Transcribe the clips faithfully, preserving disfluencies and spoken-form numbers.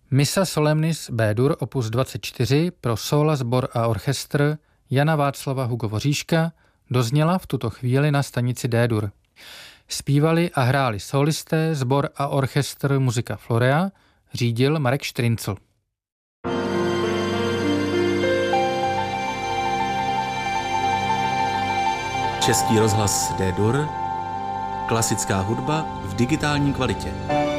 Missa Solemnis B-dur opus dvacet čtyři pro sóla, sbor a orchestr Jana Václava Hugo Voříška dozněla v tuto chvíli na stanici D-dur. Zpívali a hráli solisté, sbor a orchestr Musica Florea, řídil Marek Štrincl. Český rozhlas D-dur, klasická hudba v digitální kvalitě.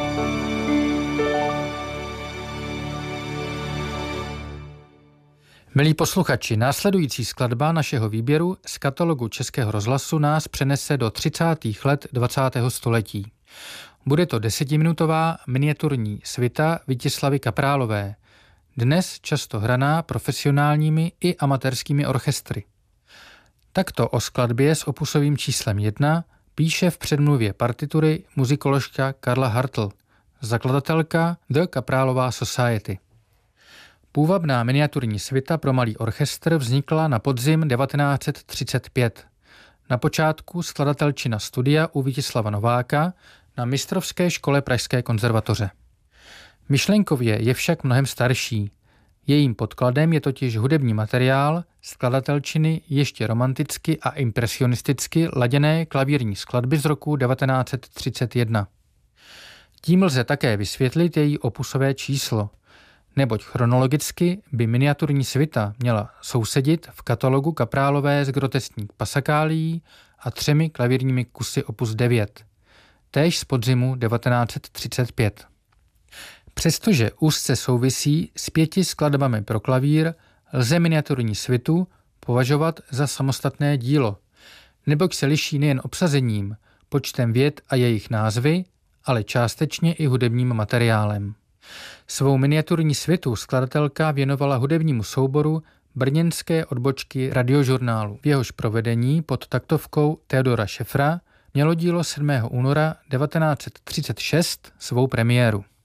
Milí posluchači, následující skladba našeho výběru z katalogu Českého rozhlasu nás přenese do třicátých let dvacátého století. Bude to desetiminutová miniaturní svita Vítězslavy Kaprálové, dnes často hraná profesionálními i amatérskými orchestry. Takto o skladbě s opusovým číslem jedna píše v předmluvě partitury muzikoložka Karla Hartl, zakladatelka The Kaprálová Society. Půvabná miniaturní svita pro malý orchestr vznikla na podzim devatenáct set třicet pět. Na počátku skladatelčina studia u Vítězslava Nováka na mistrovské škole Pražské konzervatoře. Myšlenkově je však mnohem starší. Jejím podkladem je totiž hudební materiál skladatelčiny ještě romanticky a impresionisticky laděné klavírní skladby z roku devatenáct set třicet jedna. Tím lze také vysvětlit její opusové číslo, neboť chronologicky by miniaturní svita měla sousedit v katalogu Kaprálové z groteskních pasakálií a třemi klavírními kusy opus devět, též z podzimu devatenáct set třicet pět. Přestože úzce souvisí s pěti skladbami pro klavír, lze miniaturní svitu považovat za samostatné dílo, neboť se liší nejen obsazením, počtem vět a jejich názvy, ale částečně i hudebním materiálem. Svou miniaturní svitu skladatelka věnovala hudebnímu souboru brněnské odbočky Radiožurnálu. V jehož provedení pod taktovkou Theodora Schäffera mělo dílo sedmého února devatenáct set třicet šest svou premiéru.